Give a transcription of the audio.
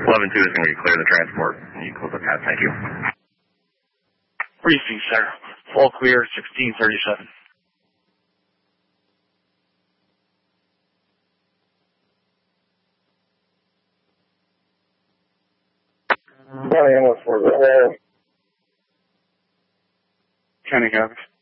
11-2 is going to clear the transport. You close the path. Thank you. Briefing, sir. All clear, 1637. County Ambulance for the County copies.